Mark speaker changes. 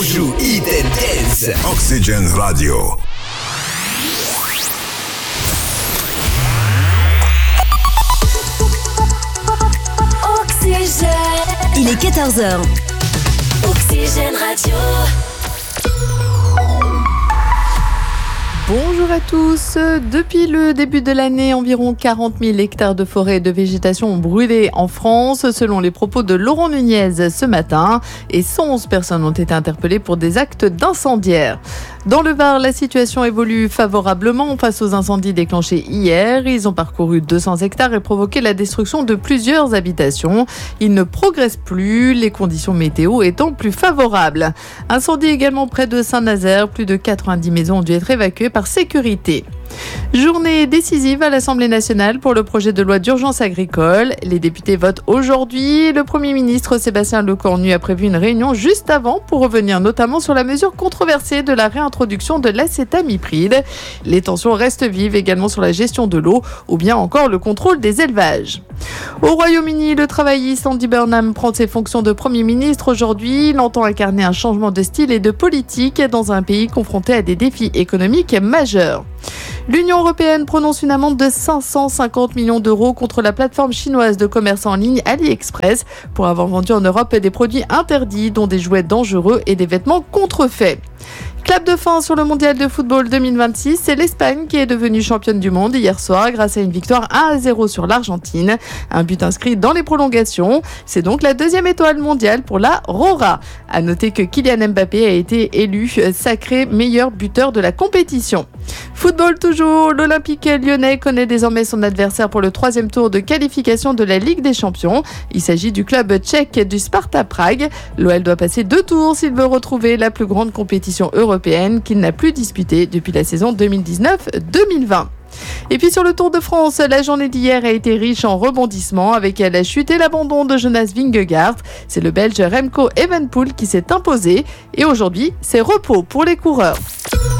Speaker 1: joue Hit and Dance.
Speaker 2: Oxygen Radio.
Speaker 3: Oxygène.
Speaker 4: Il est 14h.
Speaker 3: Oxygène Radio.
Speaker 5: Bonjour à tous. Depuis le début de l'année, environ 40 000 hectares de forêt et de végétation ont brûlé en France, selon les propos de Laurent Nunez ce matin. Et 111 personnes ont été interpellées pour des actes d'incendiaires. Dans le Var, la situation évolue favorablement face aux incendies déclenchés hier. Ils ont parcouru 200 hectares et provoqué la destruction de plusieurs habitations. Ils ne progressent plus, les conditions météo étant plus favorables. Incendie également près de Saint-Nazaire. Plus de 90 maisons ont dû être évacuées par sécurité. Journée décisive à l'Assemblée nationale pour le projet de loi d'urgence agricole. Les députés votent aujourd'hui. Le Premier ministre Sébastien Lecornu a prévu une réunion juste avant pour revenir notamment sur la mesure controversée de la réintroduction de l'acétamipride. Les tensions restent vives également sur la gestion de l'eau ou bien encore le contrôle des élevages. Au Royaume-Uni, le travailliste Andy Burnham prend ses fonctions de Premier ministre aujourd'hui. Il entend incarner un changement de style et de politique dans un pays confronté à des défis économiques majeurs. L'Union européenne prononce une amende de 550 millions d'euros contre la plateforme chinoise de commerce en ligne AliExpress pour avoir vendu en Europe des produits interdits, dont des jouets dangereux et des vêtements contrefaits. Clap de fin sur le mondial de football 2026, c'est l'Espagne qui est devenue championne du monde hier soir grâce à une victoire 1-0 sur l'Argentine. Un but inscrit dans les prolongations. C'est donc la deuxième étoile mondiale pour la Rora. À noter que Kylian Mbappé a été élu sacré meilleur buteur de la compétition. Football toujours, l'Olympique lyonnais connaît désormais son adversaire pour le 3e tour de qualification de la Ligue des Champions. Il s'agit du club tchèque du Sparta Prague. L'OL doit passer 2 tours s'il veut retrouver la plus grande compétition européenne qu'il n'a plus disputée depuis la saison 2019-2020. Et puis sur le Tour de France, la journée d'hier a été riche en rebondissements avec la chute et l'abandon de Jonas Vingegaard. C'est le Belge Remco Evenepoel qui s'est imposé et aujourd'hui, c'est repos pour les coureurs.